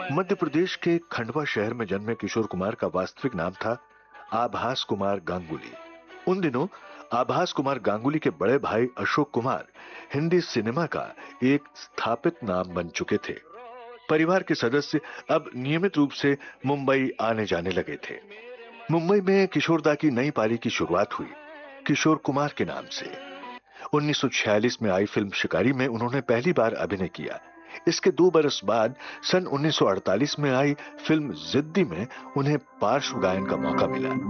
मध्य प्रदेश के खंडवा शहर में जन्मे किशोर कुमार का वास्तविक नाम था आभास कुमार गांगुली। उन दिनों आभास कुमार गांगुली के बड़े भाई अशोक कुमार हिंदी सिनेमा का एक स्थापित नाम बन चुके थे। परिवार के सदस्य अब नियमित रूप से मुंबई आने जाने लगे थे। मुंबई में किशोरदा की नई पारी की शुरुआत हुई किशोर कुमार के नाम से। 1946 में आई फिल्म शिकारी में उन्होंने पहली बार अभिनय किया। इसके 2 बरस बाद सन 1948 में आई फिल्म जिद्दी में उन्हें पार्श्व गायन का मौका मिला।